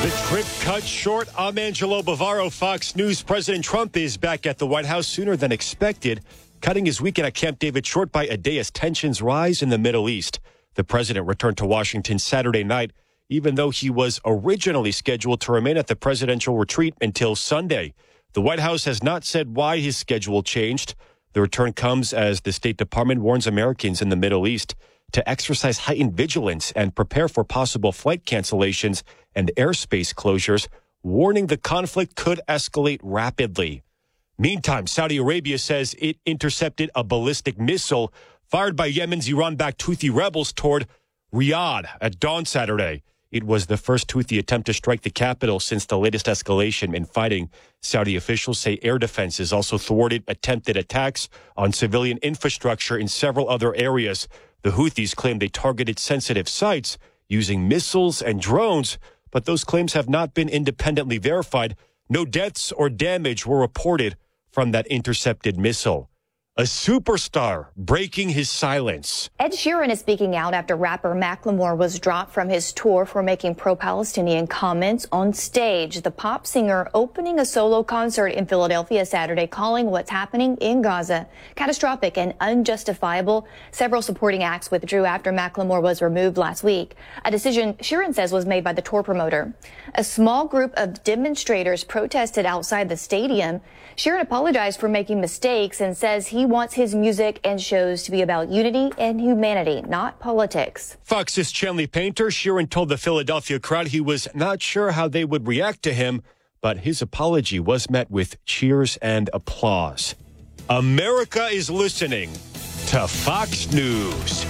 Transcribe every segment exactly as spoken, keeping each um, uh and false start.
The trip cut short. I'm Angelo Bavaro, Fox News. President Trump is back at the White House sooner than expected, cutting his weekend at Camp David short by a day as tensions rise in the Middle East. The president returned to Washington Saturday night, even though he was originally scheduled to remain at the presidential retreat until Sunday. The White House has not said why his schedule changed. The return comes as the State Department warns Americans in the Middle East to exercise heightened vigilance and prepare for possible flight cancellations and airspace closures, warning the conflict could escalate rapidly. Meantime, Saudi Arabia says it intercepted a ballistic missile fired by Yemen's Iran-backed Houthi rebels toward Riyadh at dawn Saturday. It was the first Houthi attempt to strike the capital since the latest escalation in fighting. Saudi officials say air defenses also thwarted attempted attacks on civilian infrastructure in several other areas. The Houthis claim they targeted sensitive sites using missiles and drones, but those claims have not been independently verified. No deaths or damage were reported from that intercepted missile. A superstar breaking his silence. Ed Sheeran is speaking out after rapper Macklemore was dropped from his tour for making pro-Palestinian comments on stage. The pop singer opening a solo concert in Philadelphia Saturday, calling what's happening in Gaza catastrophic and unjustifiable. Several supporting acts withdrew after Macklemore was removed last week, a decision Sheeran says was made by the tour promoter. A small group of demonstrators protested outside the stadium. Sheeran apologized for making mistakes and says he wants his music and shows to be about unity and humanity, not politics. Fox's Chanley Painter. Sheeran told the Philadelphia crowd he was not sure how they would react to him, but his apology was met with cheers and applause. America is listening to Fox News.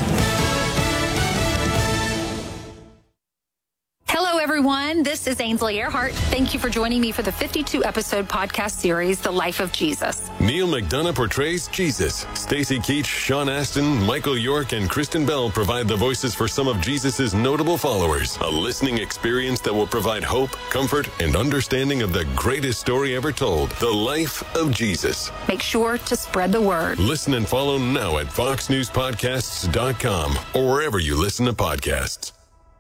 Hello, everyone. This is Ainsley Earhart. Thank you for joining me for the fifty-two episode podcast series, The Life of Jesus. Neil McDonough portrays Jesus. Stacey Keach, Sean Astin, Michael York, and Kristen Bell provide the voices for some of Jesus' notable followers. A listening experience that will provide hope, comfort, and understanding of the greatest story ever told, The Life of Jesus. Make sure to spread the word. Listen and follow now at fox news podcasts dot com or wherever you listen to podcasts.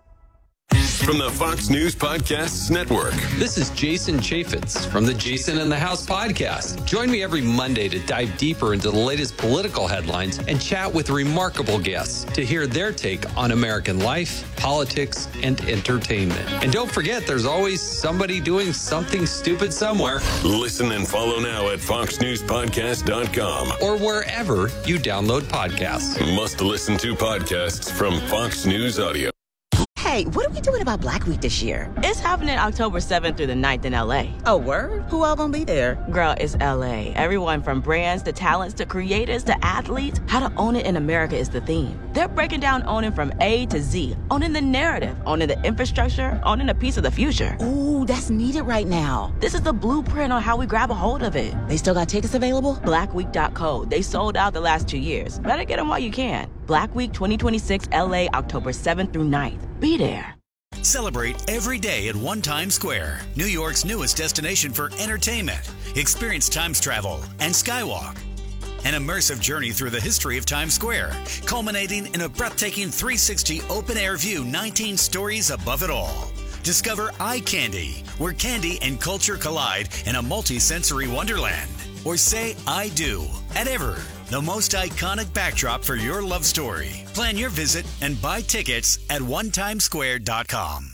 From the Fox News Podcasts Network. This is Jason Chaffetz from the Jason in the House podcast. Join me every Monday to dive deeper into the latest political headlines and chat with remarkable guests to hear their take on American life, politics, and entertainment. And don't forget, there's always somebody doing something stupid somewhere. Listen and follow now at fox news podcast dot com or wherever you download podcasts. Must listen to podcasts from Fox News Audio. Hey, what are we doing about Black Week this year? It's happening October seventh through the ninth in L A. Oh, word? Who all gonna be there? Girl, it's L A. Everyone from brands to talents to creators to athletes. How to own it in America is the theme. They're breaking down owning from A to Z. Owning the narrative, owning the infrastructure, owning a piece of the future. Ooh, that's needed right now. This is the blueprint on how we grab a hold of it. They still got tickets available? black week dot co. They sold out the last two years. Better get them while you can. Black Week twenty twenty-six L A, October seventh through ninth. Be there. Celebrate every day at One Times Square, New York's newest destination for entertainment. Experience Times travel and Skywalk. An immersive journey through the history of Times Square, culminating in a breathtaking three sixty open-air view, nineteen stories above it all. Discover Eye Candy, where candy and culture collide in a multi-sensory wonderland. Or say I do at Ever, the most iconic backdrop for your love story. Plan your visit and buy tickets at one times square dot com.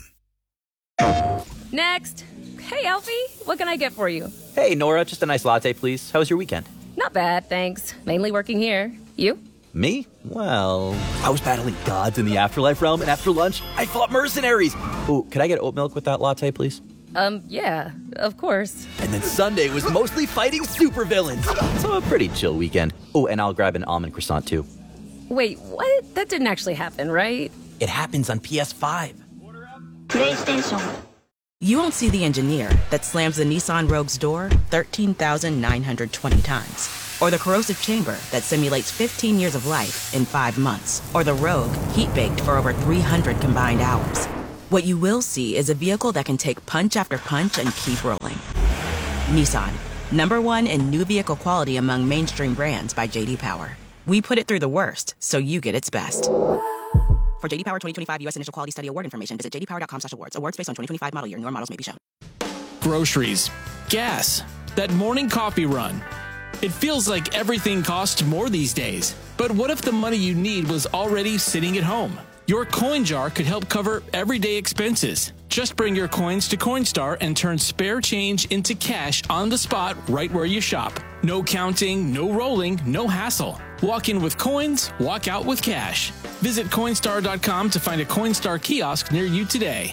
Next. Hey, Alfie, what can I get for you? Hey, Nora, just a nice latte, please. How was your weekend? Not bad, thanks. Mainly working here. You? Me? Well, I was battling gods in the afterlife realm, and after lunch, I fought mercenaries. Ooh, could I get oat milk with that latte, please? Um, yeah, of course. And then Sunday was mostly fighting supervillains. So a pretty chill weekend. Oh, and I'll grab an almond croissant, too. Wait, what? That didn't actually happen, right? It happens on P S five. PlayStation. You won't see the engineer that slams the Nissan Rogue's door thirteen thousand nine hundred twenty times. Or the corrosive chamber that simulates fifteen years of life in five months. Or the Rogue heat-baked for over three hundred combined hours. What you will see is a vehicle that can take punch after punch and keep rolling. Nissan, number one in new vehicle quality among mainstream brands by J D Power. We put it through the worst, so you get its best. For J D Power twenty twenty-five U S Initial Quality Study Award information, visit j d power dot com slash awards. Awards based on twenty twenty-five model year. Newer models may be shown. Groceries, gas, that morning coffee run. It feels like everything costs more these days. But what if the money you need was already sitting at home? Your coin jar could help cover everyday expenses. Just bring your coins to Coinstar and turn spare change into cash on the spot right where you shop. No counting, no rolling, no hassle. Walk in with coins, walk out with cash. Visit Coinstar dot com to find a Coinstar kiosk near you today.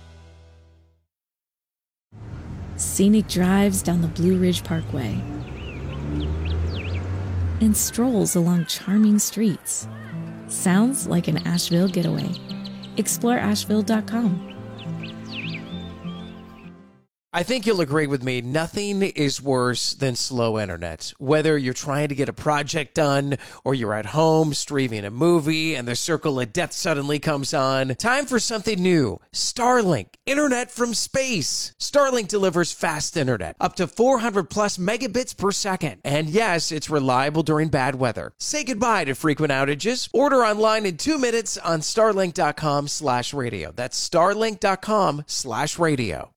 Scenic drives down the Blue Ridge Parkway and strolls along charming streets. Sounds like an Asheville getaway. Explore asheville dot com. I think you'll agree with me, nothing is worse than slow internet. Whether you're trying to get a project done or you're at home streaming a movie and the circle of death suddenly comes on, time for something new. Starlink, internet from space. Starlink delivers fast internet, up to four hundred plus megabits per second. And yes, it's reliable during bad weather. Say goodbye to frequent outages. Order online in two minutes on starlink dot com slash radio. That's starlink dot com slash radio.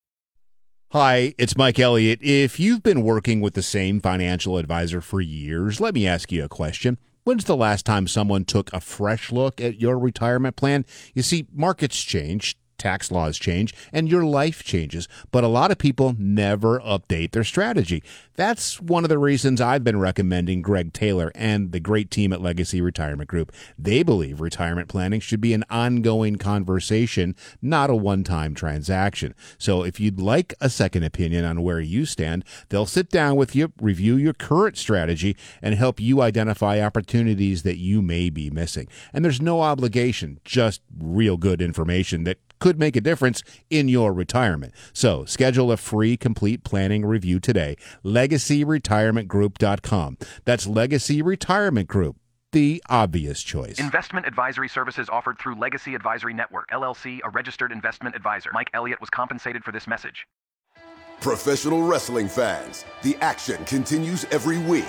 Hi, it's Mike Elliott. If you've been working with the same financial advisor for years, let me ask you a question. When's the last time someone took a fresh look at your retirement plan? You see, markets change, tax laws change, and your life changes, but a lot of people never update their strategy. That's one of the reasons I've been recommending Greg Taylor and the great team at Legacy Retirement Group. They believe retirement planning should be an ongoing conversation, not a one-time transaction. So if you'd like a second opinion on where you stand, they'll sit down with you, review your current strategy, and help you identify opportunities that you may be missing. And there's no obligation, just real good information that could make a difference in your retirement. So schedule a free complete planning review today. legacy retirement group dot com. That's Legacy Retirement Group, the obvious choice. Investment advisory services offered through Legacy Advisory Network, L L C, a registered investment advisor. Mike Elliott was compensated for this message. Professional wrestling fans, the action continues every week.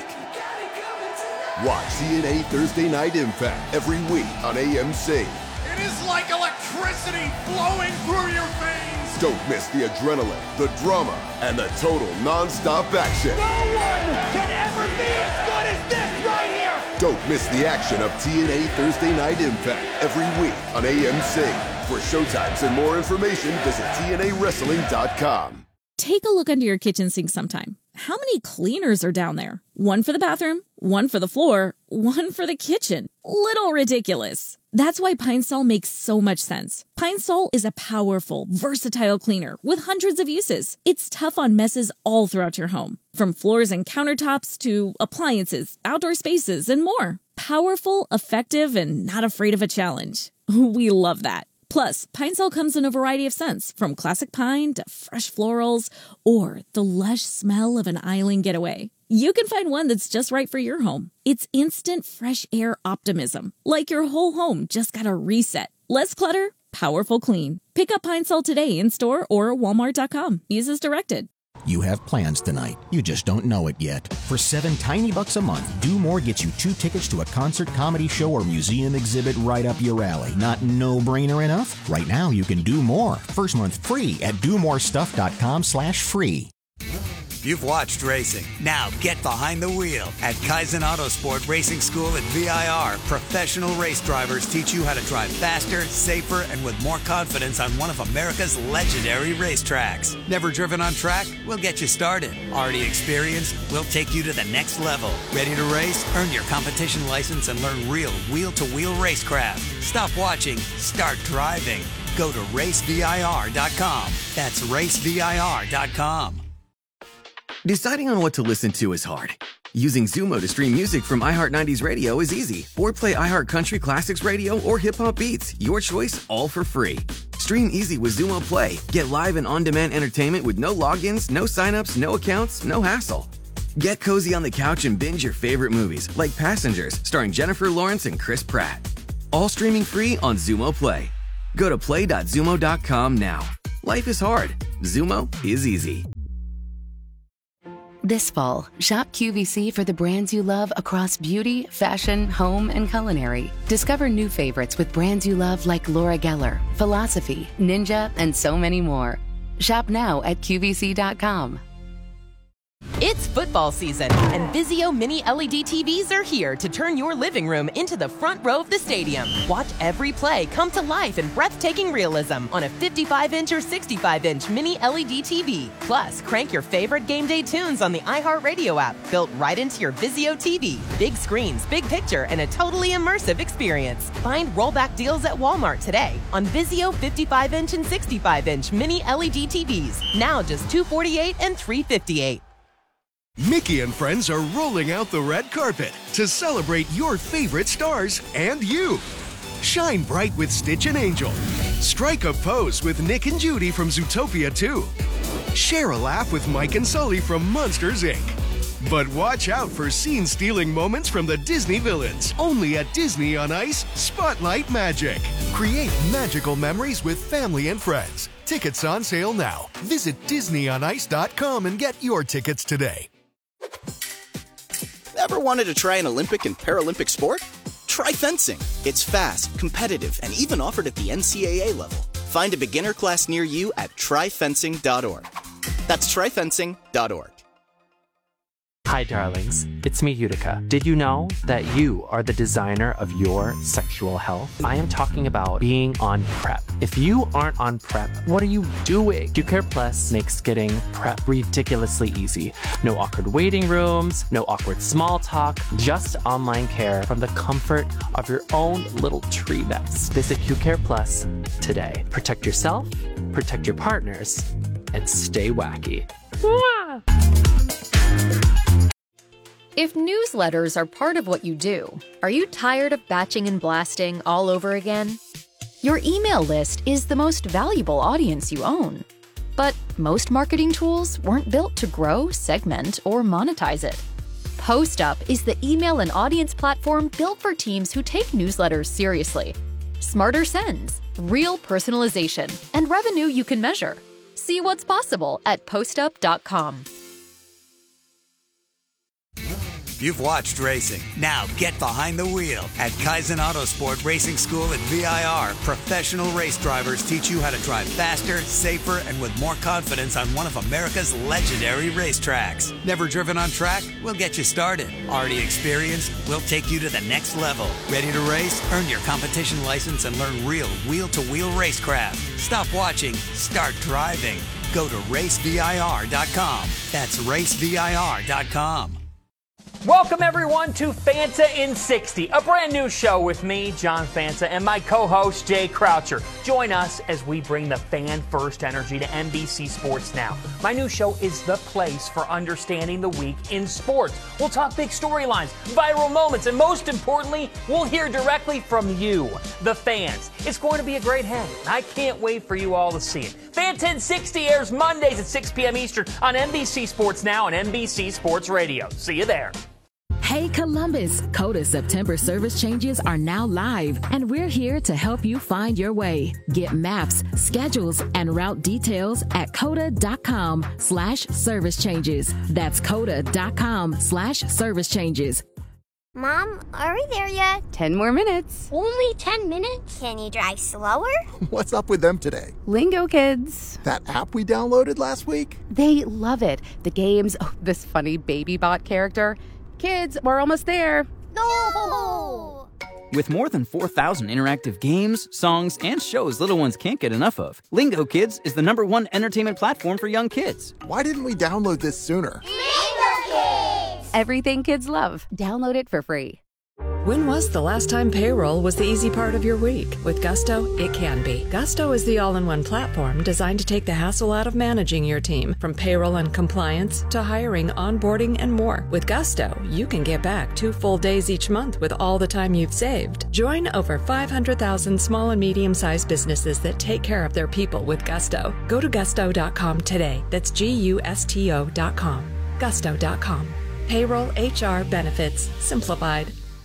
Watch T N A Thursday Night Impact every week on A M C. It is like electricity flowing through your veins. Don't miss the adrenaline, the drama, and the total non-stop action. No one can ever be as good as this right here. Don't miss the action of T N A Thursday Night Impact every week on A M C. For showtimes and more information, visit T N A wrestling dot com. Take a look under your kitchen sink sometime. How many cleaners are down there? One for the bathroom, one for the floor, one for the kitchen. Little ridiculous. That's why Pine Sol makes so much sense. Pine Sol is a powerful, versatile cleaner with hundreds of uses. It's tough on messes all throughout your home, from floors and countertops to appliances, outdoor spaces, and more. Powerful, effective, and not afraid of a challenge. We love that. Plus, Pine Sol comes in a variety of scents, from classic pine to fresh florals, or the lush smell of an island getaway. You can find one that's just right for your home. It's instant fresh air optimism, like your whole home just got a reset. Less clutter, powerful clean. Pick up Pine Sol today in store or walmart dot com. Use as directed. You have plans tonight. You just don't know it yet. For seven tiny bucks a month, Do More gets you two tickets to a concert, comedy show, or museum exhibit right up your alley. Not no-brainer enough? Right now, you can do more. First month free at do more stuff dot com slash free. You've watched racing. Now get behind the wheel. At Kaizen Autosport Racing School at V I R, professional race drivers teach you how to drive faster, safer, and with more confidence on one of America's legendary racetracks. Never driven on track? We'll get you started. Already experienced? We'll take you to the next level. Ready to race? Earn your competition license and learn real wheel-to-wheel racecraft. Stop watching. Start driving. Go to race V I R dot com. That's race V I R dot com. Deciding on what to listen to is hard. Using Zumo to stream music from iHeart nineties Radio is easy. Or play iHeart Country Classics Radio or Hip Hop Beats. Your choice, all for free. Stream easy with Zumo Play. Get live and on-demand entertainment with no logins, no signups, no accounts, no hassle. Get cozy on the couch and binge your favorite movies, like Passengers, starring Jennifer Lawrence and Chris Pratt. All streaming free on Zumo Play. Go to play dot zumo dot com now. Life is hard. Zumo is easy. This fall, shop Q V C for the brands you love across beauty, fashion, home, and culinary. Discover new favorites with brands you love like Laura Geller, Philosophy, Ninja, and so many more. Shop now at Q V C dot com. It's football season, and Vizio Mini L E D T Vs are here to turn your living room into the front row of the stadium. Watch every play come to life in breathtaking realism on a fifty-five inch or sixty-five inch Mini L E D T V. Plus, crank your favorite game day tunes on the iHeartRadio app, built right into your Vizio T V. Big screens, big picture, and a totally immersive experience. Find rollback deals at Walmart today on Vizio fifty-five inch and sixty-five inch Mini L E D T Vs. Now just two hundred forty-eight dollars and three hundred fifty-eight dollars. Mickey and friends are rolling out the red carpet to celebrate your favorite stars and you. Shine bright with Stitch and Angel. Strike a pose with Nick and Judy from Zootopia two. Share a laugh with Mike and Sully from Monsters, Incorporated. But watch out for scene-stealing moments from the Disney villains. Only at Disney on Ice Spotlight Magic. Create magical memories with family and friends. Tickets on sale now. Visit Disney on Ice dot com and get your tickets today. Ever wanted to try an Olympic and Paralympic sport? Try fencing. It's fast, competitive, and even offered at the N C A A level. Find a beginner class near you at try fencing dot org. That's try fencing dot org. Hi, darlings. It's me, Utica. Did you know that you are the designer of your sexual health? I am talking about being on PrEP. If you aren't on PrEP, what are you doing? QCare Plus makes getting PrEP ridiculously easy. No awkward waiting rooms, no awkward small talk, just online care from the comfort of your own little tree nest. Visit QCare Plus today. Protect yourself, protect your partners, and stay wacky. Mwah! If newsletters are part of what you do, are you tired of batching and blasting all over again? Your email list is the most valuable audience you own. But most marketing tools weren't built to grow, segment, or monetize it. PostUp is the email and audience platform built for teams who take newsletters seriously. Smarter sends, real personalization, and revenue you can measure. See what's possible at postup dot com. You've watched racing. Now get behind the wheel. At Kaizen Autosport Racing School at V I R, professional race drivers teach you how to drive faster, safer, and with more confidence on one of America's legendary racetracks. Never driven on track? We'll get you started. Already experienced? We'll take you to the next level. Ready to race? Earn your competition license and learn real wheel-to-wheel racecraft. Stop watching. Start driving. Go to race V I R dot com. That's race V I R dot com. Welcome, everyone, to Fanta in sixty, a brand new show with me, John Fanta, and my co-host, Jay Croucher. Join us as we bring the fan-first energy to N B C Sports Now. My new show is the place for understanding the week in sports. We'll talk big storylines, viral moments, and most importantly, we'll hear directly from you, the fans. It's going to be a great hang, and I can't wait for you all to see it. Fanta in sixty airs Mondays at six p.m. Eastern on N B C Sports Now and N B C Sports Radio. See you there. Hey Columbus, Coda September service changes are now live, and we're here to help you find your way. Get maps, schedules, and route details at coda.com slash service changes. That's coda.com slash service changes. Mom, are we there yet? Ten more minutes. Only ten minutes? Can you drive slower? What's up with them today? Lingo Kids. That app we downloaded last week? They love it. The games, oh, this funny baby bot character. Kids, we're almost there. No! With more than four thousand interactive games, songs, and shows little ones can't get enough of, Lingo Kids is the number one entertainment platform for young kids. Why didn't we download this sooner? Lingo Kids! Everything kids love. Download it for free. When was the last time payroll was the easy part of your week? With Gusto, it can be. Gusto is the all-in-one platform designed to take the hassle out of managing your team, from payroll and compliance to hiring, onboarding, and more. With Gusto, you can get back two full days each month with all the time you've saved. Join over five hundred thousand small and medium-sized businesses that take care of their people with Gusto. Go to gusto dot com today. That's G U S T O dot com. gusto dot com. Payroll, H R, benefits, simplified.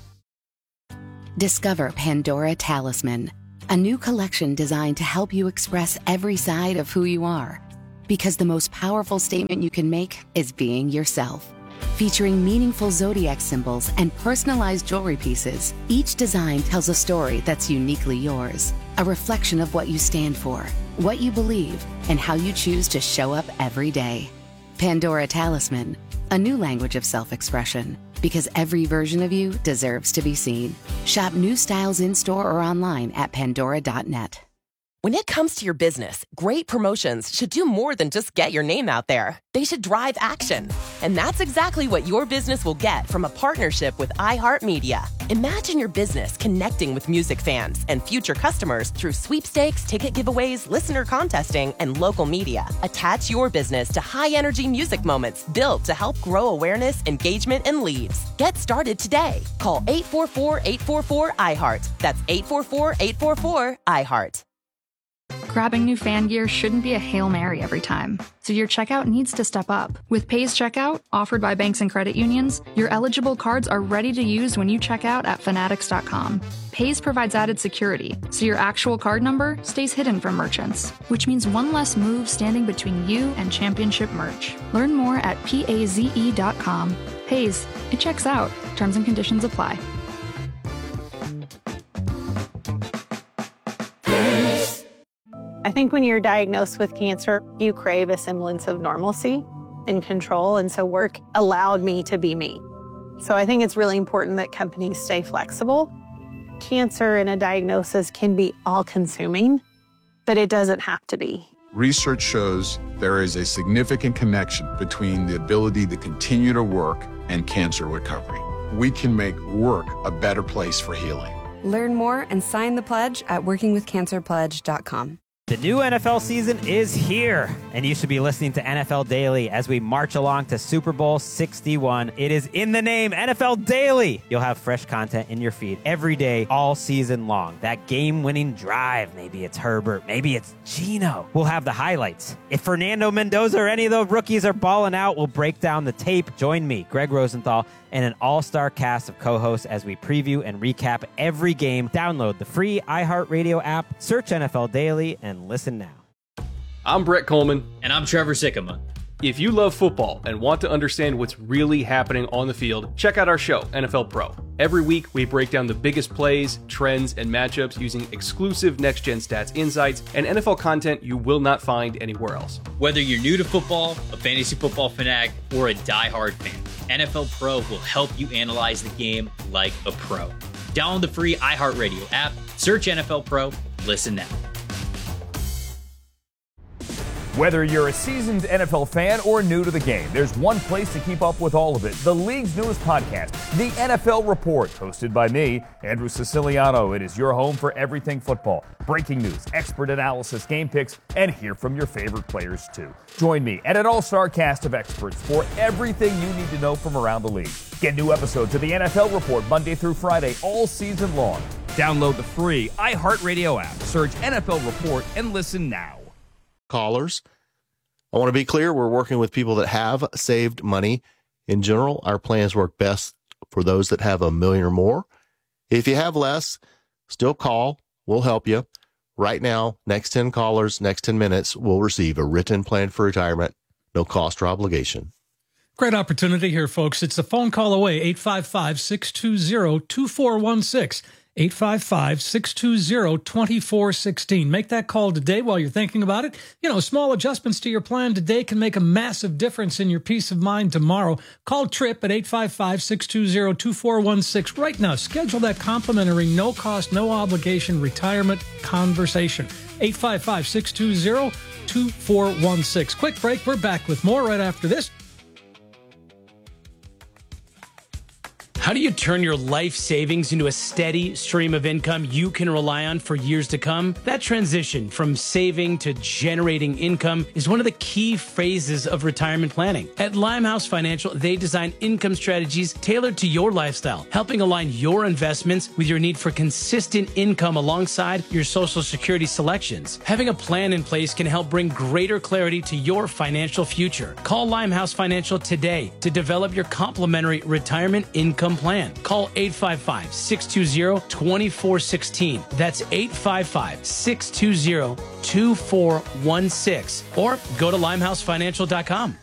Discover Pandora Talisman, a new collection designed to help you express every side of who you are. Because the most powerful statement you can make is being yourself. Featuring meaningful zodiac symbols and personalized jewelry pieces, each design tells a story that's uniquely yours. A reflection of what you stand for, what you believe, and how you choose to show up every day. Pandora Talisman, a new language of self-expression. Because every version of you deserves to be seen. Shop new styles in-store or online at pandora dot net. When it comes to your business, great promotions should do more than just get your name out there. They should drive action. And that's exactly what your business will get from a partnership with iHeartMedia. Imagine your business connecting with music fans and future customers through sweepstakes, ticket giveaways, listener contesting, and local media. Attach your business to high-energy music moments built to help grow awareness, engagement, and leads. Get started today. Call eight four four, eight four four, I heart. That's eight four four, eight four four, I heart. Grabbing new fan gear shouldn't be a Hail Mary every time, so your checkout needs to step up. With Pays Checkout, offered by banks and credit unions, your eligible cards are ready to use when you check out at fanatics dot com. Pays provides added security, so your actual card number stays hidden from merchants, which means one less move standing between you and championship merch. Learn more at paze dot com. Pays, it checks out. Terms and conditions apply. I think when you're diagnosed with cancer, you crave a semblance of normalcy and control, and so work allowed me to be me. So I think it's really important that companies stay flexible. Cancer and a diagnosis can be all-consuming, but it doesn't have to be. Research shows there is a significant connection between the ability to continue to work and cancer recovery. We can make work a better place for healing. Learn more and sign the pledge at working with cancer pledge dot com. The new N F L season is here, and you should be listening to N F L Daily as we march along to Super Bowl sixty-one. It is in the name, N F L Daily. You'll have fresh content in your feed every day, all season long. That game-winning drive, maybe it's Herbert, maybe it's Geno. We'll have the highlights. If Fernando Mendoza or any of the rookies are balling out, we'll break down the tape. Join me, Greg Rosenthal, and an all-star cast of co-hosts as we preview and recap every game. Download the free iHeartRadio app, search N F L Daily, and listen now. I'm Brett Coleman. And I'm Trevor Sikkema. If you love football and want to understand what's really happening on the field, check out our show, N F L Pro. Every week, we break down the biggest plays, trends, and matchups using exclusive next-gen stats insights and N F L content you will not find anywhere else. Whether you're new to football, a fantasy football fanatic, or a diehard fan, N F L Pro will help you analyze the game like a pro. Download the free iHeartRadio app, search N F L Pro, listen now. Whether you're a seasoned N F L fan or new to the game, there's one place to keep up with all of it. The league's newest podcast, The N F L Report, hosted by me, Andrew Siciliano. It is your home for everything football. Breaking news, expert analysis, game picks, and hear from your favorite players too. Join me and an all-star cast of experts for everything you need to know from around the league. Get new episodes of The N F L Report Monday through Friday all season long. Download the free iHeartRadio app, search N F L Report, and listen now. Callers, I want to be clear, we're working with people that have saved money. In general, our plans work best for those that have a million or more. If you have less, still call. We'll help you. Right now, next ten callers, next ten minutes, will receive a written plan for retirement, no cost or obligation. Great opportunity here, folks. It's a phone call away, eight five five, six two zero, two four one six. eight five five, six two zero, two four one six. Make that call today while you're thinking about it. You know, small adjustments to your plan today can make a massive difference in your peace of mind tomorrow. Call Tripp at eight five five, six two zero, two four one six right now. Schedule that complimentary, no-cost, no-obligation retirement conversation. eight five five, six two zero, two four one six. Quick break. We're back with more right after this. How do you turn your life savings into a steady stream of income you can rely on for years to come? That transition from saving to generating income is one of the key phases of retirement planning. At Limehouse Financial, they design income strategies tailored to your lifestyle, helping align your investments with your need for consistent income alongside your Social Security selections. Having a plan in place can help bring greater clarity to your financial future. Call Limehouse Financial today to develop your complimentary retirement income income plan. Call eight five five, six two zero, two four one six. That's eight five five, six two zero, two four one six. Or go to limehouse financial dot com.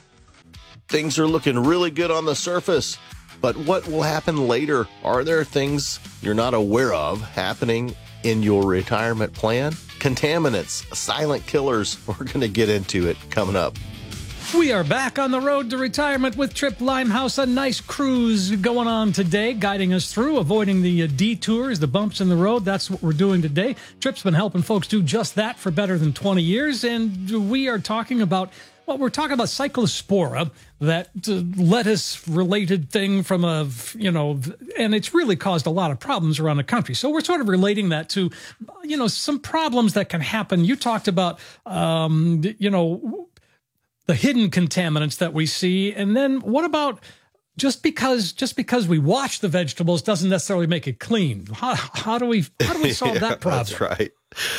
Things are looking really good on the surface, but what will happen later? Are there things you're not aware of happening in your retirement plan? Contaminants, silent killers. We're going to get into it coming up. We are back on the road to retirement with Trip Limehouse. A nice cruise going on today, guiding us through, avoiding the uh, detours, the bumps in the road. That's what we're doing today. Trip's been helping folks do just that for better than twenty years, and we are talking about, well, we're talking about Cyclospora, that uh, lettuce-related thing from a, you know, and it's really caused a lot of problems around the country. So we're sort of relating that to, you know, some problems that can happen. You talked about, um, you know, the hidden contaminants that we see. And then what about just because just because we wash the vegetables doesn't necessarily make it clean? How, how do we how do we solve yeah, that problem? That's right.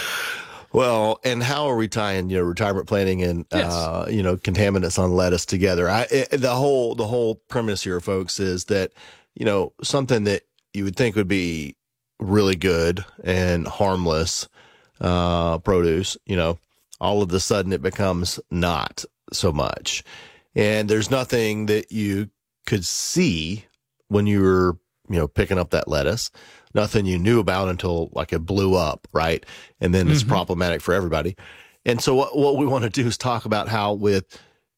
Well, and how are we tying, you know, retirement planning and, yes. uh, you know, contaminants on lettuce together? I, it, the whole, the whole premise here, folks, is that, you know, something that you would think would be really good and harmless, uh, produce, you know, all of a sudden it becomes not so much. And there's nothing that you could see when you were, you know, picking up that lettuce. Nothing you knew about until like it blew up, right? And then it's mm-hmm. problematic for everybody. And so what, what we want to do is talk about how with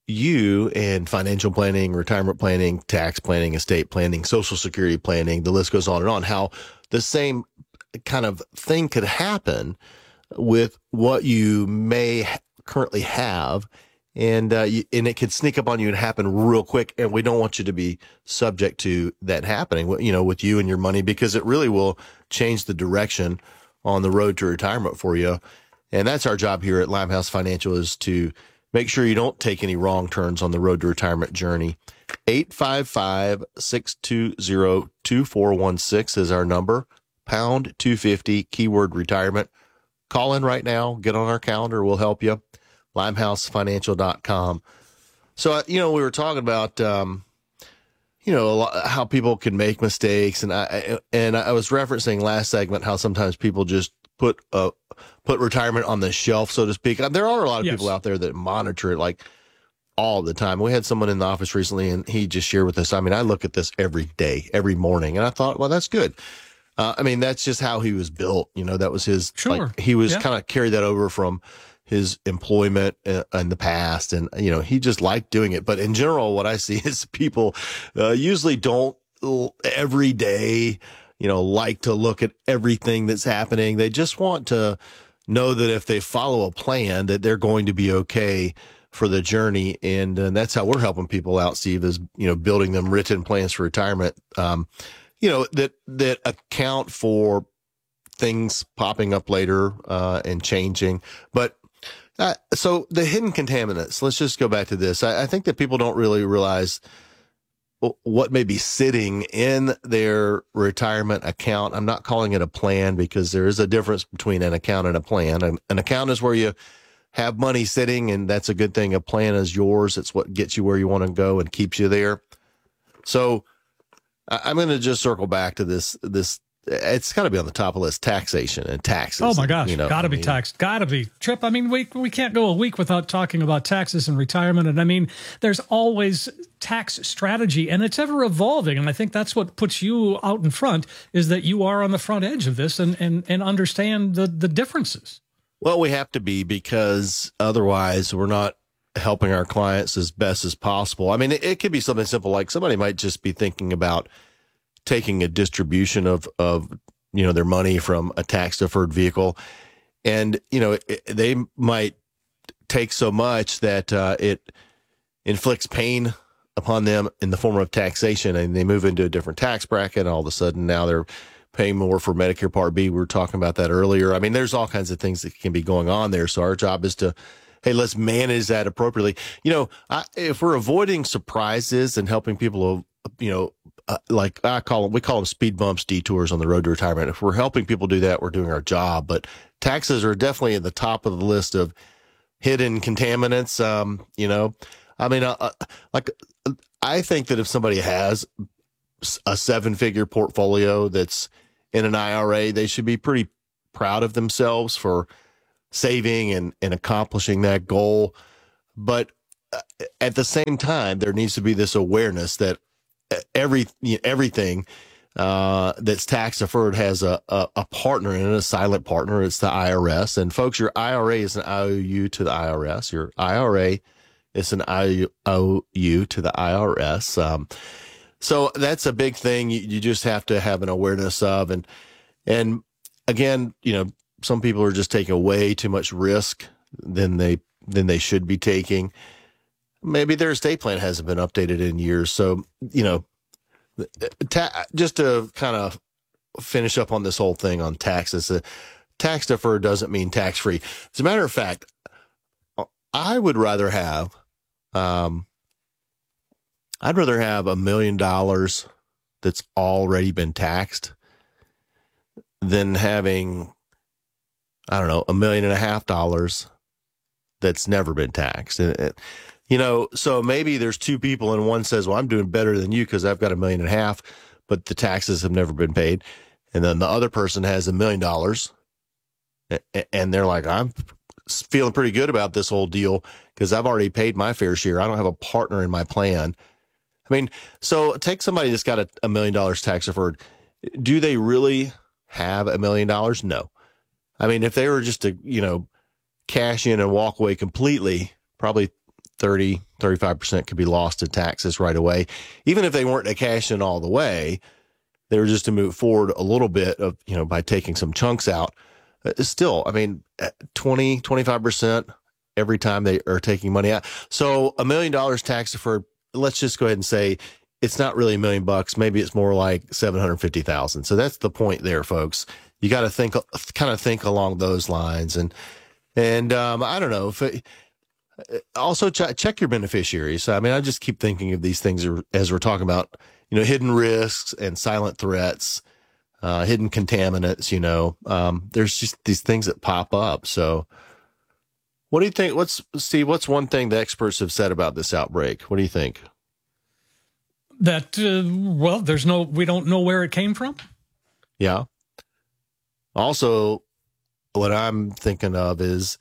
you and financial planning, retirement planning, tax planning, estate planning, social security planning, the list goes on and on, how the same kind of thing could happen with what you may currently have. And, uh, you, and it could sneak up on you and happen real quick. And we don't want you to be subject to that happening, you know, with you and your money, because it really will change the direction on the road to retirement for you. And that's our job here at Limehouse Financial, is to make sure you don't take any wrong turns on the road to retirement journey. eight five five, six two zero, two four one six is our number. Pound two fifty, keyword retirement. Call in right now. Get on our calendar. We'll help you. limehouse financial dot com. So, uh, you know, we were talking about, um, you know, a lot, how people can make mistakes. And I, and I was referencing last segment how sometimes people just put, uh, put retirement on the shelf, so to speak. There are a lot of yes. people out there that monitor it like all the time. We had someone in the office recently and he just shared with us, I mean, I look at this every day, every morning. And I thought, well, that's good. Uh, I mean, that's just how he was built. You know, that was his, sure. like, he was yeah. kind of carried that over from his employment uh, in the past. And, you know, he just liked doing it. But in general, what I see is people uh, usually don't every day, you know, like to look at everything that's happening. They just want to know that if they follow a plan, that they're going to be okay for the journey. And, and that's how we're helping people out, Steve, is, you know, building them written plans for retirement, um, you know, that, that account for things popping up later uh, and changing. But Uh, so the hidden contaminants, let's just go back to this. I, I think that people don't really realize what may be sitting in their retirement account. I'm not calling it a plan because there is a difference between an account and a plan. An, an account is where you have money sitting, and that's a good thing. A plan is yours. It's what gets you where you want to go and keeps you there. So I, I'm going to just circle back to this, this, it's got to be on the top of the list, taxation and taxes. Oh my gosh, you know, got to I be mean, taxed. Got to be. Trip, I mean, we we can't go a week without talking about taxes and retirement. And I mean, there's always tax strategy, and it's ever evolving. And I think that's what puts you out in front, is that you are on the front edge of this and and, and understand the, the differences. Well, we have to be, because otherwise we're not helping our clients as best as possible. I mean, it, it could be something simple, like somebody might just be thinking about taking a distribution of, of, you know, their money from a tax deferred vehicle. And, you know, it, they might take so much that uh, it inflicts pain upon them in the form of taxation, and they move into a different tax bracket. And all of a sudden now they're paying more for Medicare Part B. We were talking about that earlier. I mean, there's all kinds of things that can be going on there. So our job is to, hey, let's manage that appropriately. You know, I, if we're avoiding surprises and helping people, you know, Uh, like I call them, we call them speed bumps, detours on the road to retirement. If we're helping people do that, we're doing our job. But taxes are definitely at the top of the list of hidden contaminants. Um, you know, I mean, uh, uh, like I think that if somebody has a seven-figure portfolio that's in an I R A, they should be pretty proud of themselves for saving and, and accomplishing that goal. But at the same time, there needs to be this awareness that every everything uh, that's tax deferred has a, a, a partner in it, a silent partner. It's the I R S. And folks, your I R A is an I O U to the I R S. Your I R A is an I O U to the I R S. Um, so that's a big thing you, you just have to have an awareness of. And, and again, you know, some people are just taking way too much risk than they, than they should be taking. Maybe their estate plan hasn't been updated in years. So, you know, ta- just to kind of finish up on this whole thing on taxes, uh, tax deferred doesn't mean tax free. As a matter of fact, I would rather have, um, I'd rather have a million dollars that's already been taxed than having, I don't know, a million and a half dollars that's never been taxed. And it, You know, so maybe there's two people and one says, well, I'm doing better than you because I've got a million and a half, but the taxes have never been paid. And then the other person has a million dollars and they're like, I'm feeling pretty good about this whole deal because I've already paid my fair share. I don't have a partner in my plan. I mean, so take somebody that's got a, a million dollars tax deferred. Do they really have a million dollars? No. I mean, if they were just to, you know, cash in and walk away completely, probably thirty, thirty-five percent could be lost in taxes right away. Even if they weren't to cash in all the way, they were just to move forward a little bit of, you know, by taking some chunks out. Uh, still, I mean, twenty, twenty-five percent every time they are taking money out. So a million dollars tax deferred, let's just go ahead and say it's not really a million bucks. Maybe it's more like seven hundred fifty thousand. So that's the point there, folks. You got to think, kind of think along those lines. And, and, um, I don't know if it, also ch- check your beneficiaries. I mean, I just keep thinking of these things as we're talking about, you know, hidden risks and silent threats, uh, hidden contaminants, you know, um, there's just these things that pop up. So what do you think? What's, Steve, what's one thing the experts have said about this outbreak? What do you think? That, uh, well, there's no, we don't know where it came from. Yeah. Also, what I'm thinking of is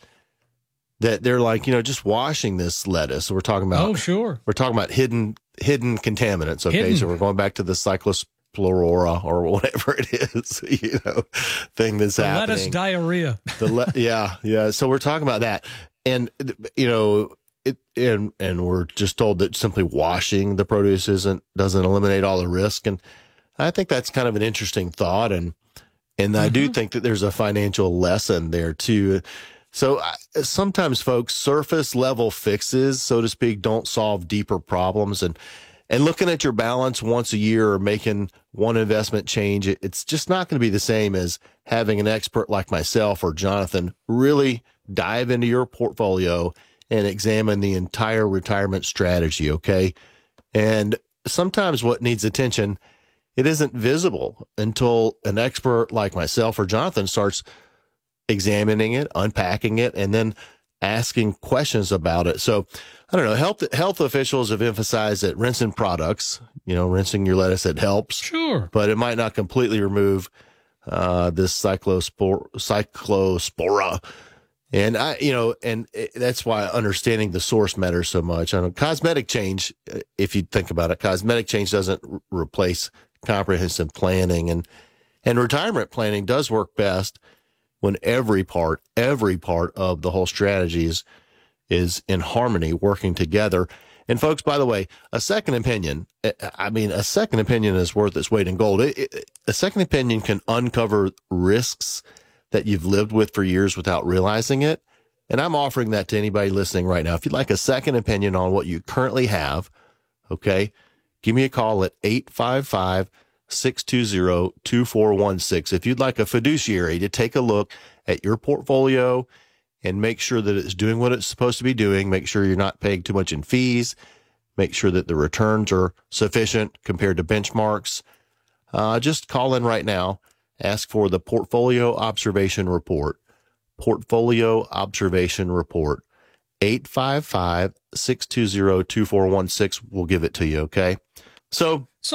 that they're like, you know, just washing this lettuce. So we're talking about, oh, sure. We're talking about hidden, hidden contaminants. Okay. Hidden. So we're going back to the cyclospora or whatever it is, you know, thing that's the happening. Lettuce diarrhea. The le- yeah. Yeah. So we're talking about that. And, you know, it, and, and we're just told that simply washing the produce isn't, doesn't eliminate all the risk. And I think that's kind of an interesting thought. And, and mm-hmm. I do think that there's a financial lesson there too. So uh, sometimes, folks, surface level fixes, so to speak, don't solve deeper problems. And and looking at your balance once a year or making one investment change, it, it's just not going to be the same as having an expert like myself or Jonathan really dive into your portfolio and examine the entire retirement strategy, okay? And sometimes what needs attention, it isn't visible until an expert like myself or Jonathan starts examining it, unpacking it, and then asking questions about it. So I don't know, health health officials have emphasized that rinsing products, you know, rinsing your lettuce, it helps. Sure. But it might not completely remove uh, this cyclospor- cyclospora. And I, you know, and it, that's why understanding the source matters so much. I know cosmetic change, if you think about it, cosmetic change doesn't r- replace comprehensive planning, and, and retirement planning does work best when every part, every part of the whole strategy is, is in harmony, working together. And folks, by the way, a second opinion, I mean, a second opinion is worth its weight in gold. It, it, a second opinion can uncover risks that you've lived with for years without realizing it. And I'm offering that to anybody listening right now. If you'd like a second opinion on what you currently have, okay, give me a call at eight five five, six two zero, two four one six. If you'd like a fiduciary to take a look at your portfolio and make sure that it's doing what it's supposed to be doing, make sure you're not paying too much in fees, make sure that the returns are sufficient compared to benchmarks, uh, just call in right now. Ask for the Portfolio Observation Report. Portfolio Observation Report. eight five five, six two zero, two four one six. We'll give it to you, okay? So, so uh,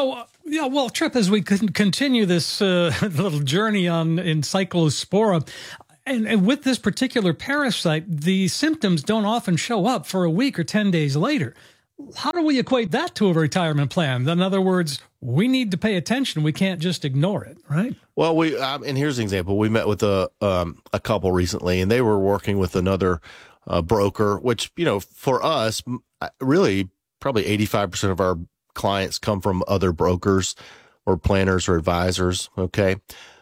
Yeah, well, Trip, as we con- continue this uh, little journey on in Cyclospora, and, and with this particular parasite, the symptoms don't often show up for a week or ten days later. How do we equate that to a retirement plan? In other words, we need to pay attention. We can't just ignore it, right? Well, we um, and here's an example. We met with a um, a couple recently, and they were working with another uh, broker, which, you know, for us, really probably eighty-five percent of our clients come from other brokers or planners or advisors. Okay.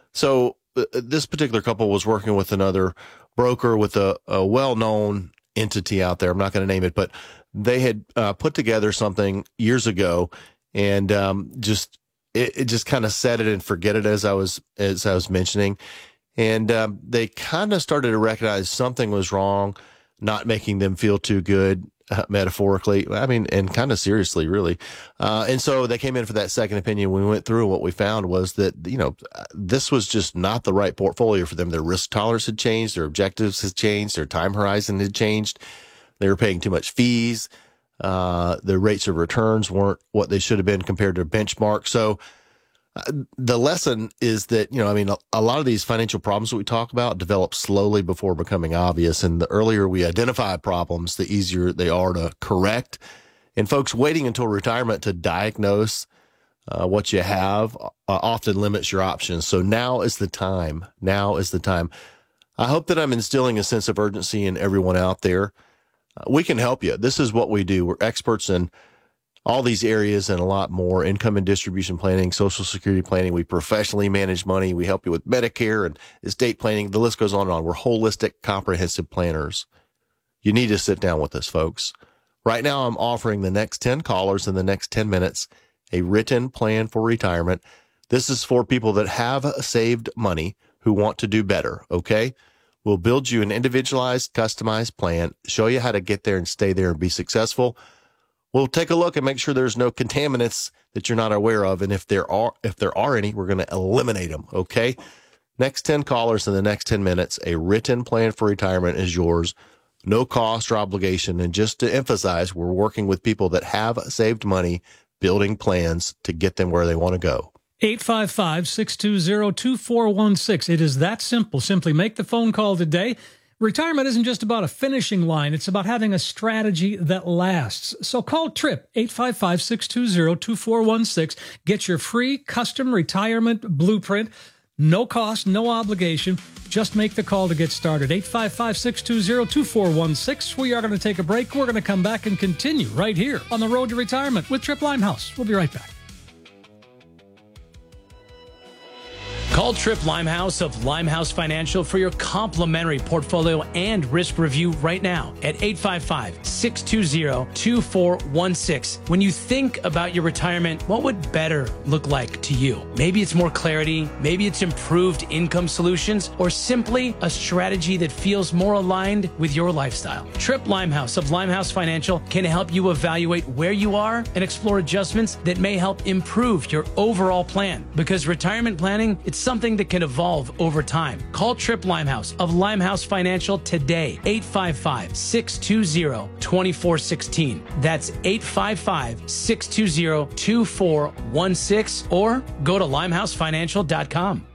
So uh, this particular couple was working with another broker with a, a well-known entity out there. I'm not going to name it, but they had uh, put together something years ago, and um, just it, it just kind of set it and forget it, as I was as I was mentioning, and um, they kind of started to recognize something was wrong, not making them feel too good, uh, metaphorically. I mean, and kind of seriously, really. Uh, and so they came in for that second opinion. We went through, and what we found was that, you know, this was just not the right portfolio for them. Their risk tolerance had changed, their objectives had changed, their time horizon had changed. They were paying too much fees. Uh, the rates of returns weren't what they should have been compared to benchmark. So uh, the lesson is that, you know, I mean, a, a lot of these financial problems that we talk about develop slowly before becoming obvious. And the earlier we identify problems, the easier they are to correct. And folks, waiting until retirement to diagnose uh, what you have uh, often limits your options. So now is the time. Now is the time. I hope that I'm instilling a sense of urgency in everyone out there. We can help you. This is what we do. We're experts in all these areas and a lot more: income and distribution planning, Social Security planning. We professionally manage money. We help you with Medicare and estate planning. The list goes on and on. We're holistic, comprehensive planners. You need to sit down with us, folks. Right now, I'm offering the next ten callers in the next ten minutes a written plan for retirement. This is for people that have saved money who want to do better, okay? We'll build you an individualized, customized plan, show you how to get there and stay there and be successful. We'll take a look and make sure there's no contaminants that you're not aware of. And if there are, if there are any, we're going to eliminate them. Okay. Next ten callers in the next ten minutes, a written plan for retirement is yours. No cost or obligation. And just to emphasize, we're working with people that have saved money, building plans to get them where they want to go. eight five five, six two zero, two four one six. It is that simple. Simply make the phone call today. Retirement isn't just about a finishing line. It's about having a strategy that lasts. So call Trip, eight five five, six two zero, two four one six. Get your free custom retirement blueprint. No cost, no obligation. Just make the call to get started. eight five five, six two zero, two four one six. We are going to take a break. We're going to come back and continue right here on the road to retirement with Trip Limehouse. We'll be right back. Call Trip Limehouse of Limehouse Financial for your complimentary portfolio and risk review right now at eight five five, six two zero, two four one six. When you think about your retirement, what would better look like to you? Maybe it's more clarity, maybe it's improved income solutions, or simply a strategy that feels more aligned with your lifestyle. Trip Limehouse of Limehouse Financial can help you evaluate where you are and explore adjustments that may help improve your overall plan. Because retirement planning, it's something that can evolve over time. Call Trip Limehouse of Limehouse Financial today, eight five five, six two zero, two four one six. That's eight five five, six two zero, two four one six, or go to limehouse financial dot com.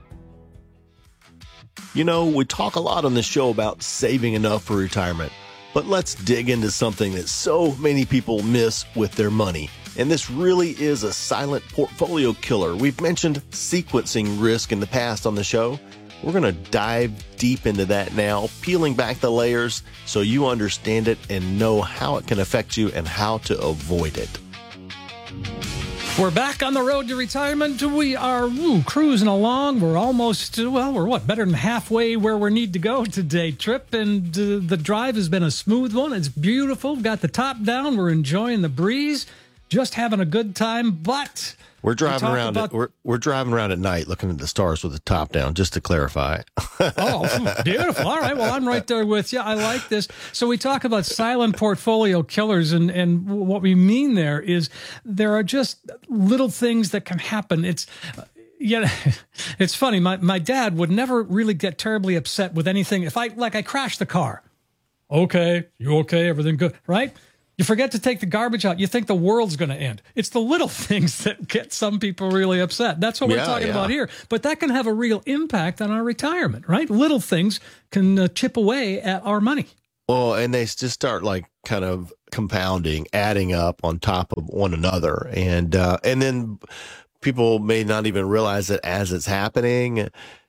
You know, we talk a lot on this show about saving enough for retirement, but let's dig into something that so many people miss with their money. And this really is a silent portfolio killer. We've mentioned sequencing risk in the past on the show. We're going to dive deep into that now, peeling back the layers so you understand it and know how it can affect you and how to avoid it. We're back on the road to retirement. We are woo, cruising along. We're almost, well, we're what, better than halfway where we need to go today, Trip. And uh, the drive has been a smooth one. It's beautiful. Got the top down. We're enjoying the breeze. Just having a good time, but we're driving we around. About... At, we're we're driving around at night, looking at the stars with the top down. Just to clarify. Oh, beautiful! All right, well, I'm right there with you. I like this. So we talk about silent portfolio killers, and and what we mean there is there are just little things that can happen. It's yeah, it's funny. My my dad would never really get terribly upset with anything. If I like, I crashed the car. Okay, you okay? Everything good, right? You forget to take the garbage out. You think the world's going to end. It's the little things that get some people really upset. That's what we're Yeah, talking yeah. about here. But that can have a real impact on our retirement, right? Little things can uh, chip away at our money. Well, and they just start like kind of compounding, adding up on top of one another. And, uh, and then people may not even realize that as it's happening,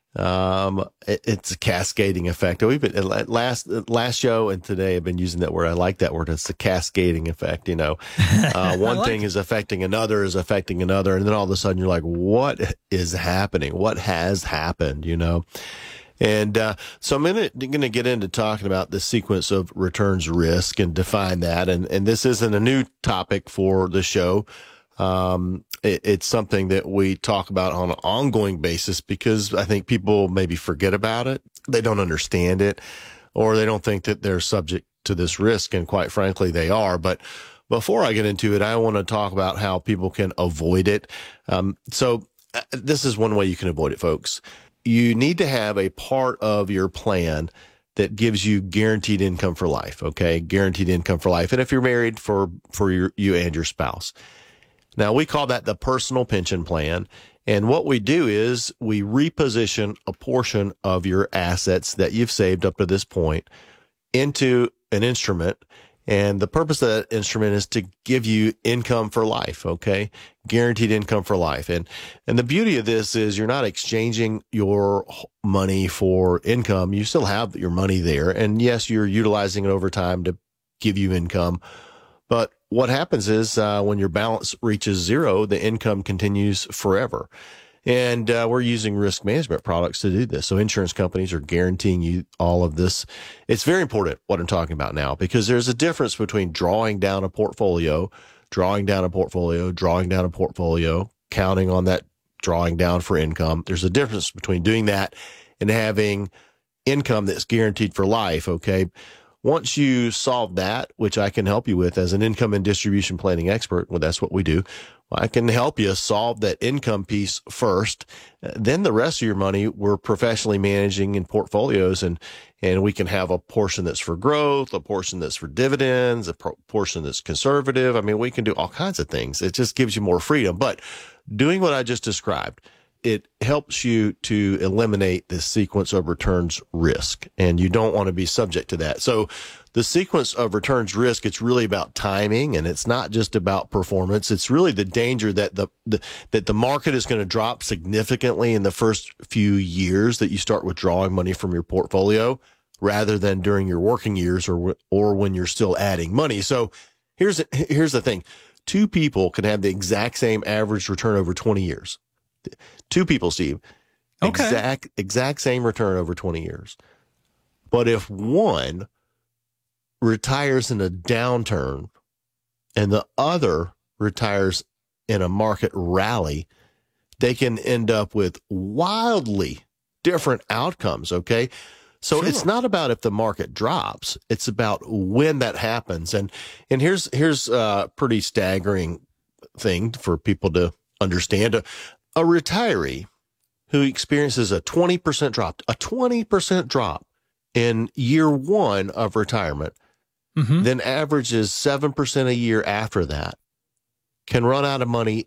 um, it, it's a cascading effect. We've been last, last show and today I've been using that word. I like that word. It's the cascading effect. You know, uh, one like thing it. is affecting another is affecting another. And then all of a sudden you're like, what is happening? What has happened? You know? And uh, so I'm going to get into talking about the sequence of returns risk and define that. And, and this isn't a new topic for the show. Um, it, it's something that we talk about on an ongoing basis because I think people maybe forget about it. They don't understand it, or they don't think that they're subject to this risk. And quite frankly, they are. But before I get into it, I want to talk about how people can avoid it. Um, so uh, this is one way you can avoid it, folks. You need to have a part of your plan that gives you guaranteed income for life. Okay. Guaranteed income for life. And if you're married, for, for your, you and your spouse. Now we call that the personal pension plan. And what we do is we reposition a portion of your assets that you've saved up to this point into an instrument. And the purpose of that instrument is to give you income for life. Okay. Guaranteed income for life. And, and the beauty of this is you're not exchanging your money for income. You still have your money there. And yes, you're utilizing it over time to give you income. But what happens is, uh, when your balance reaches zero, the income continues forever. And, uh, we're using risk management products to do this. So insurance companies are guaranteeing you all of this. It's very important what I'm talking about now, because there's a difference between drawing down a portfolio, drawing down a portfolio, drawing down a portfolio, counting on that drawing down for income. There's a difference between doing that and having income that's guaranteed for life. Okay. Once you solve that, which I can help you with as an income and distribution planning expert, well, that's what we do. I can help you solve that income piece first. Then the rest of your money, we're professionally managing in portfolios, and, and we can have a portion that's for growth, a portion that's for dividends, a pro- portion that's conservative. I mean, we can do all kinds of things. It just gives you more freedom. But doing what I just described, it helps you to eliminate this sequence of returns risk, and you don't want to be subject to that. So the sequence of returns risk, it's really about timing, and it's not just about performance. It's really the danger that the, the that the market is going to drop significantly in the first few years that you start withdrawing money from your portfolio, rather than during your working years or or when you're still adding money. So here's here's the thing. Two people can have the exact same average return over twenty years. Two people, Steve, okay. exact, exact same return over twenty years. But if one retires in a downturn and the other retires in a market rally, they can end up with wildly different outcomes. Okay. So sure. It's not about if the market drops, it's about when that happens. And, and here's, here's a pretty staggering thing for people to understand. A, a retiree who experiences a twenty percent drop, a twenty percent drop in year one of retirement, mm-hmm. then averages seven percent a year after that, can run out of money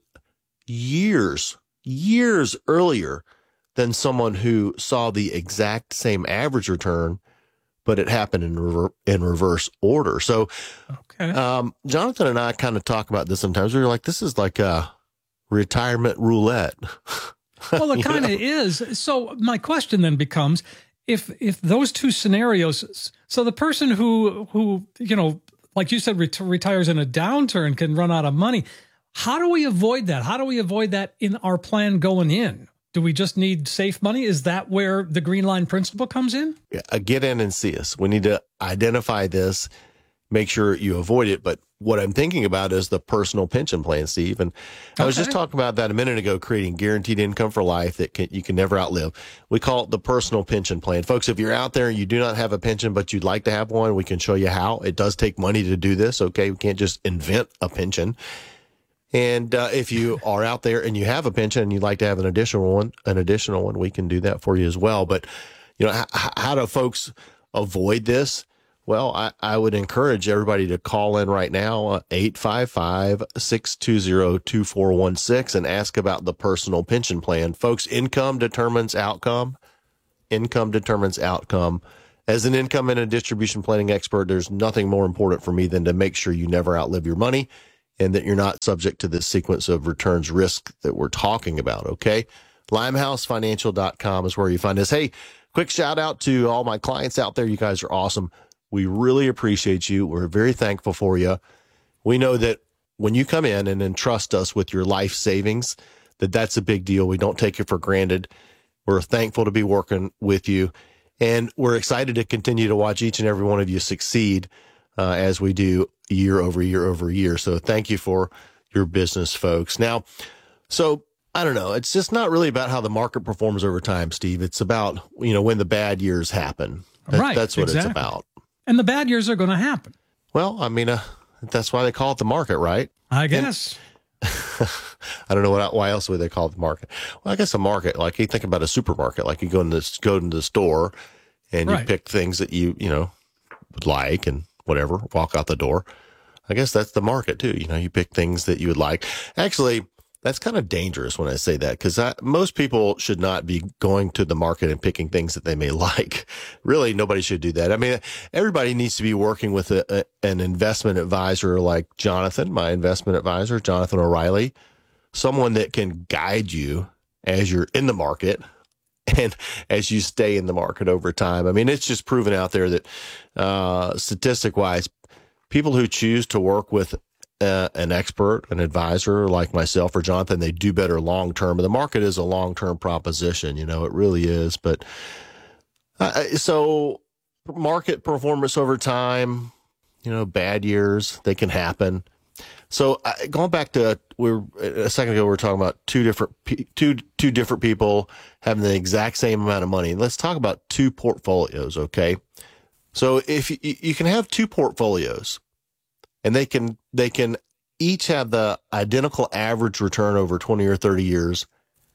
years, years earlier than someone who saw the exact same average return, but it happened in rever- in reverse order. So, okay. um, Jonathan and I kind of talk about this sometimes. We're like, this is like a retirement roulette. Well, it kind of is. So my question then becomes, if if those two scenarios, so the person who who you know, like you said, ret- retires in a downturn can run out of money. How do we avoid that? How do we avoid that in our plan going in? Do we just need safe money? Is that where the Green Line principle comes in? Yeah, get in and see us. We need to identify this, make sure you avoid it. But what I'm thinking about is the personal pension plan, Steve. And I was Okay. just talking about that a minute ago, creating guaranteed income for life that can, you can never outlive. We call it the personal pension plan. Folks, if you're out there and you do not have a pension, but you'd like to have one, we can show you how. It does take money to do this, okay? We can't just invent a pension. And uh, if you are out there and you have a pension and you'd like to have an additional one, an additional one, we can do that for you as well. But, you know, h- how do folks avoid this? Well, I, I would encourage everybody to call in right now, uh, eight five five, six two zero, two four one six, and ask about the personal pension plan. Folks, income determines outcome. Income determines outcome. As an income and a distribution planning expert, there's nothing more important for me than to make sure you never outlive your money and that you're not subject to this sequence of returns risk that we're talking about, okay? limehouse financial dot com is where you find us. Hey, quick shout out to all my clients out there. You guys are awesome. We really appreciate you. We're very thankful for you. We know that when you come in and entrust us with your life savings, that that's a big deal. We don't take it for granted. We're thankful to be working with you. And we're excited to continue to watch each and every one of you succeed uh, as we do year over year over year. So thank you for your business, folks. Now, so I don't know. It's just not really about how the market performs over time, Steve. It's about, you know, when the bad years happen. That, right. That's what exactly. it's about. And the bad years are going to happen. Well, I mean, uh, that's why they call it the market, right? I guess. And, I don't know what, why else would they call it the market. Well, I guess a market, like you think about a supermarket, like you go in this, go into the store and you Right. pick things that you, you know, would like and whatever, walk out the door. I guess that's the market too. You know, you pick things that you would like. Actually, that's kind of dangerous when I say that, because most people should not be going to the market and picking things that they may like. Really, nobody should do that. I mean, everybody needs to be working with a, a, an investment advisor like Jonathan, my investment advisor, Jonathan O'Reilly, someone that can guide you as you're in the market and as you stay in the market over time. I mean, it's just proven out there that uh, statistic-wise, people who choose to work with Uh, an expert, an advisor like myself or Jonathan, they do better long term. The market is a long term proposition, you know, it really is. But uh, so market performance over time, you know, bad years, they can happen. So uh, going back to we we're a second ago, we were talking about two different two two different people having the exact same amount of money. Let's talk about two portfolios, okay? So if you, you can have two portfolios. And they can they can each have the identical average return over twenty or thirty years.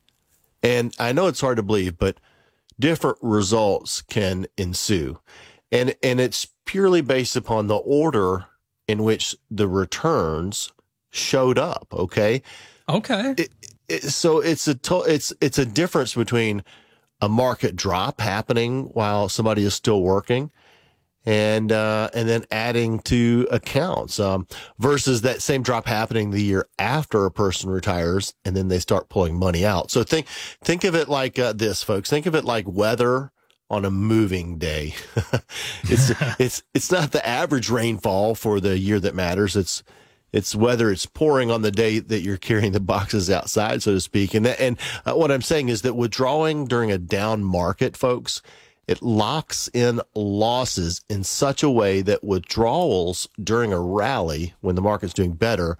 And I know it's hard to believe, but different results can ensue. And and it's purely based upon the order in which the returns showed up, okay? Okay. It, it, so it's a to, it's it's a difference between a market drop happening while somebody is still working and uh, and then adding to accounts um, versus that same drop happening the year after a person retires and then they start pulling money out. So think think of it like uh, this, folks. Think of it like weather on a moving day. it's it's it's not the average rainfall for the year that matters. It's it's whether it's pouring on the day that you're carrying the boxes outside, so to speak. And that, and uh, what I'm saying is that withdrawing during a down market, folks, it locks in losses in such a way that withdrawals during a rally when the market's doing better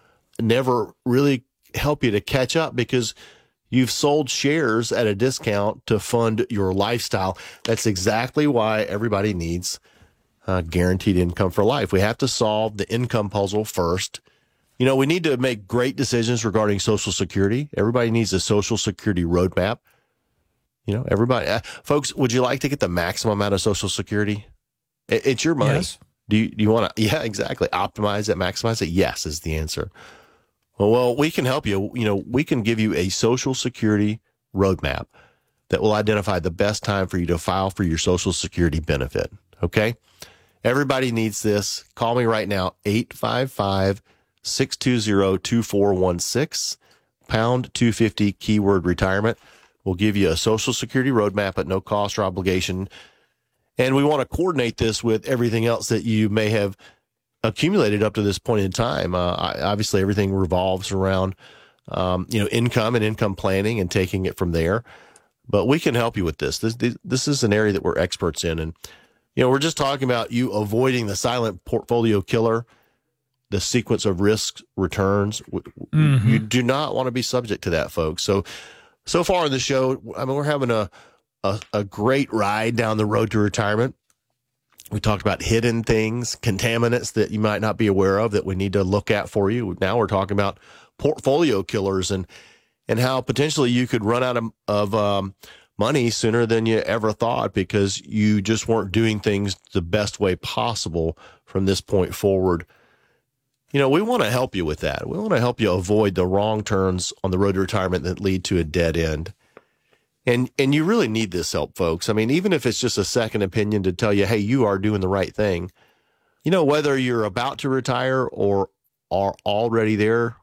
never really help you to catch up because you've sold shares at a discount to fund your lifestyle. That's exactly why everybody needs uh, guaranteed income for life. We have to solve the income puzzle first. You know, we need to make great decisions regarding Social Security. Everybody needs a Social Security roadmap. You know, everybody, uh, folks, would you like to get the maximum amount of Social Security? It, it's your money. Yes. Do you, do you want to? Yeah, exactly. Optimize it, maximize it. Yes, is the answer. Well, well, we can help you. You know, we can give you a Social Security roadmap that will identify the best time for you to file for your Social Security benefit. Okay. Everybody needs this. Call me right now, eight five five, six two zero, two four one six, pound two fifty, keyword retirement. We'll give you a Social Security roadmap at no cost or obligation. And we want to coordinate this with everything else that you may have accumulated up to this point in time. Uh, obviously, everything revolves around, um, you know, income and income planning and taking it from there. But we can help you with this. This, this is an area that we're experts in. And, you know, we're just talking about you avoiding the silent portfolio killer, the sequence of risks, returns. Mm-hmm. You do not want to be subject to that, folks. So, So far in the show, I mean, we're having a, a a great ride down the road to retirement. We talked about hidden things, contaminants that you might not be aware of that we need to look at for you. Now we're talking about portfolio killers and and how potentially you could run out of, of um, money sooner than you ever thought because you just weren't doing things the best way possible from this point forward. You know, we want to help you with that. We want to help you avoid the wrong turns on the road to retirement that lead to a dead end. And and you really need this help, folks. I mean, even if it's just a second opinion to tell you, hey, you are doing the right thing. You know, whether you're about to retire or are already there,